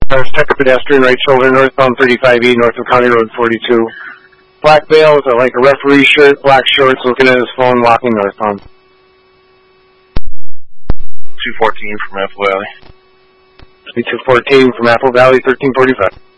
Second pedestrian, right shoulder, northbound 35E, north of County Road 42. Black veil with like a referee shirt, black shorts, looking at his phone, walking northbound. 214 from Apple Valley. 214 from Apple Valley, 1345.